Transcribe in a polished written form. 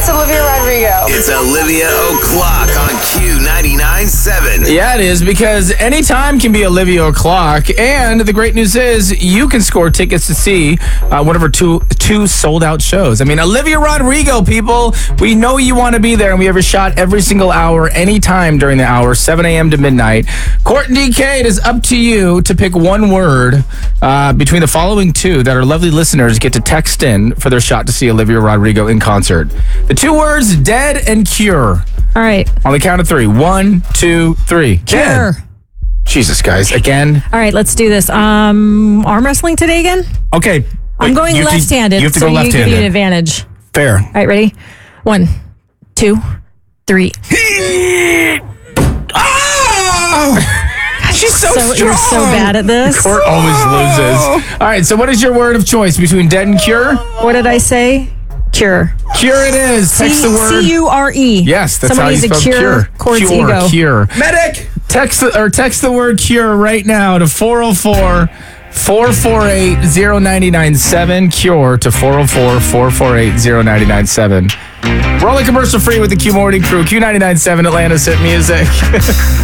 It's Olivia Rodrigo. It's Olivia O'Clock on Q99.7. Yeah, it is, because any time can be Olivia O'Clock. And the great news is you can score tickets to see one of her two sold-out shows. I mean, Olivia Rodrigo, people, we know you want to be there, and we have a shot every single hour, anytime during the hour, 7 a.m. to midnight. Court and DK, it is up to you to pick one word between the following two that our lovely listeners get to text in for their shot to see Olivia Rodrigo in concert. The two words, dead and cure. All right. On the count of three. 1, 2, 3. Cure. Jesus, guys. Again. All right, let's do this. Arm wrestling today again? Okay. I'm going left-handed, you have to so go you give left-handed. me an advantage. Fair. All right, ready? 1, 2, 3. She's so strong. You're so bad at this. Court always loses. All right, so what is your word of choice between dead and cure? What did I say? Cure. Cure it is. Text the word. C-U-R-E. Yes, that's Someone how you needs spell to cure. Court's ego. Cure. Medic! Text the word cure right now to 404-448-0997. Cure to 404-448-0997. We're only commercial free with the Q Morning Crew. Q99.7 Atlanta's hit music.